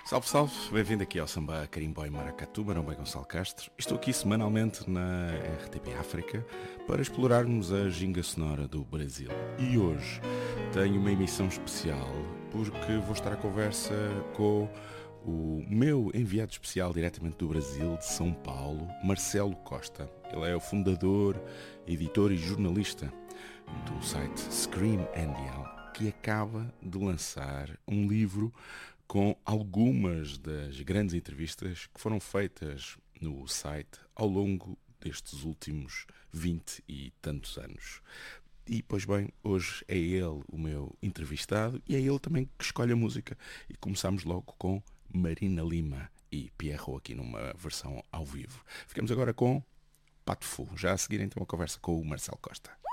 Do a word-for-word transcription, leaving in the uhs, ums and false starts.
Salve, salve, bem-vindo aqui ao Samba Carimbó e Maracatu, Marão Bem Gonçalo Castro. Estou aqui semanalmente na R T P África para explorarmos a ginga sonora do Brasil. E hoje tenho uma emissão especial porque vou estar à conversa com o meu enviado especial diretamente do Brasil, de São Paulo, Marcelo Costa. Ele é o fundador, editor e jornalista do site Scream N D L, que acaba de lançar um livro com algumas das grandes entrevistas que foram feitas no site ao longo destes últimos vinte e tantos anos. E, pois bem, hoje é ele o meu entrevistado e é ele também que escolhe a música. E começamos logo com Marina Lima e Pierrot aqui numa versão ao vivo. Ficamos agora com Pato Fu. Já a seguir então a conversa com o Marcelo Costa.